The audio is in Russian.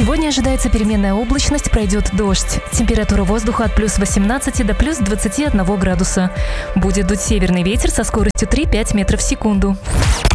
Сегодня ожидается переменная облачность, пройдет дождь. Температура воздуха от плюс 18 до плюс 21 градуса. Будет дуть северный ветер со скоростью 3-5 метров в секунду.